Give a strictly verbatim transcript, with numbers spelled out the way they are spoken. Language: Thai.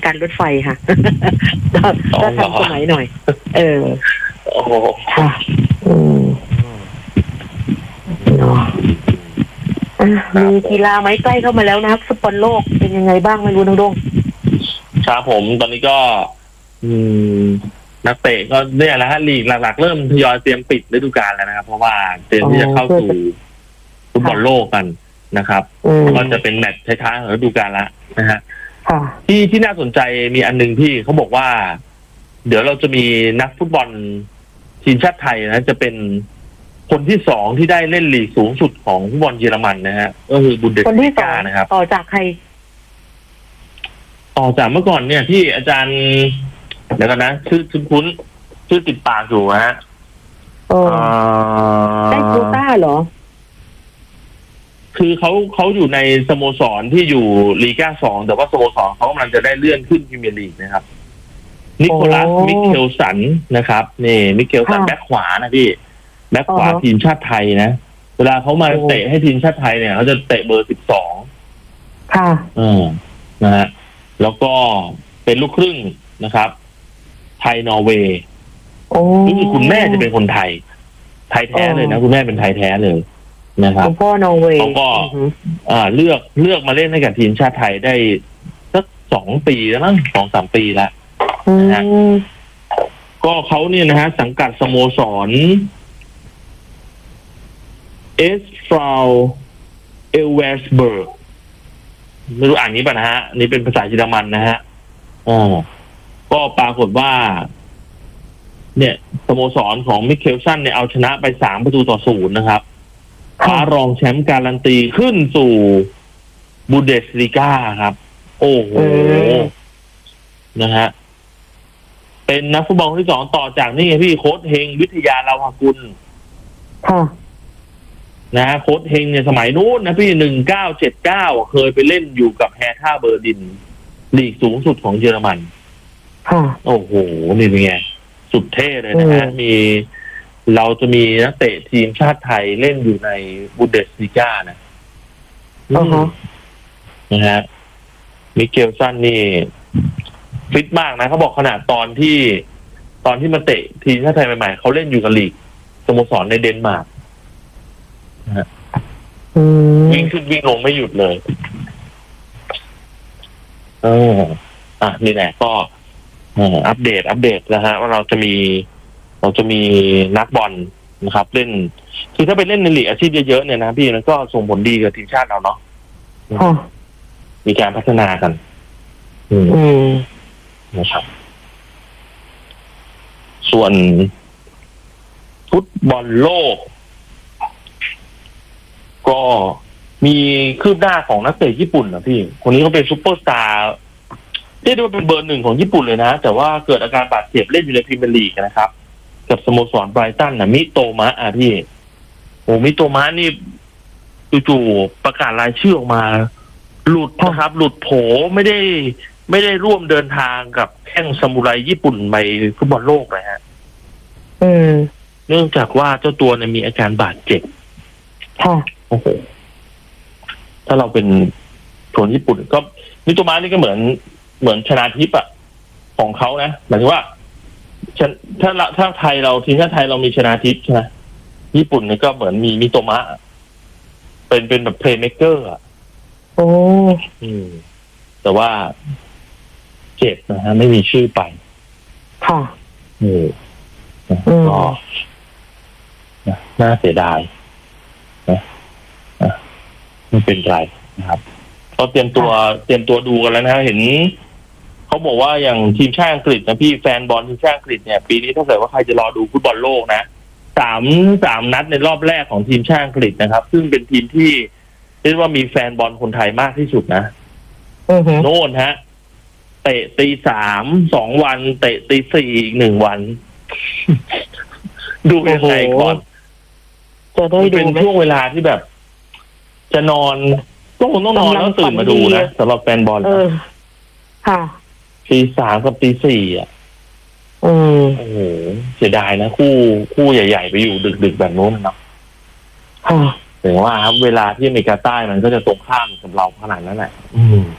การรถไฟค่ะก็ทันสมัยหน่อยเออโอ้โหค่ะอืมเนาะมีกีฬาไหมใกล้เข้ามาแล้วนะครับฟุตบอลโลกเป็นยังไงบ้างไม่รู้น้องดงครับผมตอนนี้ก็อืมนักเตะก็เนี่ยแหละฮะลีกหลักๆเริ่มทยอยเตรียมปิดฤดูกาลแล้วนะครับเพราะว่าเตรียมที่จะเข้าสู่ฟุตบอลโลกกันนะครับก็จะเป็นแมตช์ท้ายๆของฤดูกาลแล้วนะฮะที่ที่น่าสนใจมีอันนึงที่เขาบอกว่าเดี๋ยวเราจะมีนักฟุตบอลทีมชาติไทยนะจะเป็นคนที่สองที่ได้เล่นลีกสูงสุดของฟุตบอลเยอรมันนะฮะก็คือบุนเดสลีกานะครับต่อจากใครต่อจากเมื่อก่อนเนี่ยที่อาจารย์เดี๋ยวกันนะชื่อชื่อคุ้นชื่อติดปากอยู่ฮะเออได้โควต้าเหรอคือเขาเขาอยู่ในสโมสรที่อยู่ลีก้าสองแต่ว่าสโมสรเขากำลังจะได้เลื่อนขึ้นพรีเมียร์ลีกนะครับนิโคลัสมิเคลสันนะครับนี่มิเคลสันแบ็คขวานะพี่แบ็คขวาทีมชาติไทยนะเวลาเขามาเตะให้ทีมชาติไทยเนี่ยเขาจะเตะเบอร์สิบสองค่ะอืมนะฮะแล้วก็เป็นลูกครึ่งนะครับไทยนอร์เวย์นี่คือคุณแม่จะเป็นคนไทยไทยแท้เลยนะคุณแม่เป็นไทยแท้เลยนะครับคุณพ่อนอร์เวย์เขาก็อ่าเลือกเลือกมาเล่นให้กับทีมชาติไทยได้สักสองปีแล้วมั้งสองสามปีแล้วนะฮะก็เขาเนี่ยนะฮะสังกัดสโมสรเอสฟราวเอลเวสเบิร์กไม่รู้อ่านนี้ป่ะนะฮะนี่เป็นภาษาเยอรมันนะฮะอ๋อก็ปรากฏว่าเนี่ยสโมสรของมิเคลสันเนี่ยเอาชนะไปสามประตูต่อศูนย์นะครับคว้ารองแชมป์การันตีขึ้นสู่บูนเดสลีกาครับโอ้โหนะฮะเป็นนักฟุตบอลคนที่สองต่อจากนี่ไงพี่โค้ชเฮงวิทยาลาวหกุลนะฮะโค้ชเฮงเนี่ยสมัยนู้นนะพี่หนึ่งเก้าเจ็ดเก้าเคยไปเล่นอยู่กับแฮท่าเบอร์ดินลีกสูงสุดของเยอรมันโอ้โหนี่เป็นไงสุดเท่เลยนะฮะมีเราจะมีนักเตะทีมชาติไทยเล่นอยู่ในบูนเดสลีกานะนะฮะมิเกลสันนี่ฟิตมากนะเขาบอกขนาดตอนที่ตอนที่มาเตะทีมชาติไทยใหม่ๆเขาเล่นอยู่กับลีกสโมสรในเดนมาร์กนะฮะวิ่งขึ้นวิ่งลงไม่หยุดเลยเอออ่ะนี่แหละก็อัปเดตอัปเดตนะฮะว่าเราจะมีเราจะมีนักบอลนะครับเล่นคือถ้าไปเล่นในลีกอาชีพเยอะๆเนี่ยนะพี่มันก็ส่งผลดีกับทีมชาติเราเนาะมีการพัฒนากันอืมนะครับส่วนฟุตบอลโลกก็มีคืบหน้าของนักเตะญี่ปุ่นนะพี่คนนี้เขาเป็นซุปเปอร์สตาร์เรียกได้ว่าเป็นเบอร์หนึ่งของญี่ปุ่นเลยนะแต่ว่าเกิดอาการบาดเจ็บเล่นอยู่ในพรีเมียร์ลีกนะครับกับสโมสรไบรตันนะมิโตมะอ่ะพี่โอ้มิโตมะนี่จู่ๆประกาศรายชื่อออกมาหลุดนะครับหลุดโผไม่ได้ไม่ได้ร่วมเดินทางกับแข้งซามูไรญี่ปุ่นไปฟุตบอลโลกเลยฮะเนื่องจากว่าเจ้าตัวเนี่ยมีอาการบาดเจ็บโอ้โหถ้าเราเป็นคนญี่ปุ่นก็มิโตมะนี่ก็เหมือนเหมือนชนาทิพย์อะของเขานะหมายถึงว่าถ้าถ้าไทยเราทีมชาติไทยเรามีชนาทิพย์ใช่ไหมญี่ปุ่นนี่ก็เหมือนมีมิโตมะเป็นเป็นแบบเพลย์เมคเกอร์อะโอ้อืมแต่ว่าเจ็บนะฮะไม่มีชื่อไปค่ะอืมก็น่าเสียดายนะไม่เป็นไรนะครับก็เตรียมตัวเตรียมตัวดูกันแล้วนะเห็นเขาบอกว่าอย่างทีมชาติอังกฤษนะพี่แฟนบอลทีมชาติอังกฤษเนี่ยปีนี้ถ้าเกิดว่าใครจะรอดูฟุตบอลโลกนะสามสามนัดในรอบแรกของทีมชาติอังกฤษนะครับซึ่งเป็นทีมที่เรียกว่ามีแฟนบอลคนไทยมากที่สุดนะโน่นฮะเตะตีสามสองวันเตะตีสี่อีกหนึ่งวัน ดูยังไงก่อนจะได้ดูเป็นช่วงเวลาที่แบบจะนอนต้องต้องนอนแล้วตื่นมาดูนะสำหรับแฟนบอลเออค่ะตีสามกับตีสี่อ่ะอืมโอ้โหเสียดายนะคู่คู่ใหญ่ๆไปอยู่ดึกๆแบบโน้นเนาะค่ะแต่ว่าครับเวลาที่อเมริกาใต้มันก็จะตรงข้ามกับเราขนาดนั้นแหละอืม